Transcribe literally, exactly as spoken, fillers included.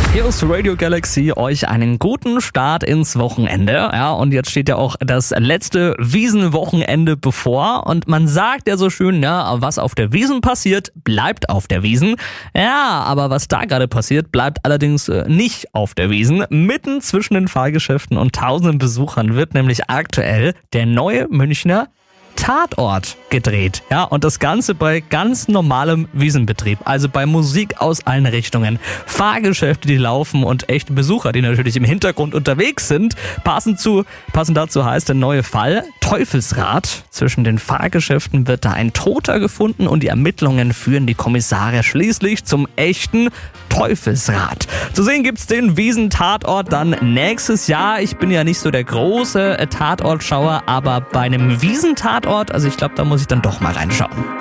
Hier ist Radio Galaxy, euch einen guten Start ins Wochenende. Ja, und jetzt steht ja auch das letzte Wiesenwochenende bevor. Und man sagt ja so schön, ja, was auf der Wiesn passiert, bleibt auf der Wiesn. Ja, aber was da gerade passiert, bleibt allerdings nicht auf der Wiesn. Mitten zwischen den Fahrgeschäften und tausenden Besuchern wird nämlich aktuell der neue Münchner Tatort gedreht. Ja, und das Ganze bei ganz normalem Wiesenbetrieb. Also bei Musik aus allen Richtungen. Fahrgeschäfte, die laufen und echte Besucher, die natürlich im Hintergrund unterwegs sind. Passend zu, passend dazu heißt der neue Fall Teufelsrad. Zwischen den Fahrgeschäften wird da ein Toter gefunden und die Ermittlungen führen die Kommissare schließlich zum echten Teufelsrad. Zu sehen gibt's den Wiesn-Tatort dann nächstes Jahr. Ich bin ja nicht so der große Tatortschauer, aber bei einem Wiesn-Tatort, also ich glaube, da muss ich dann doch mal reinschauen.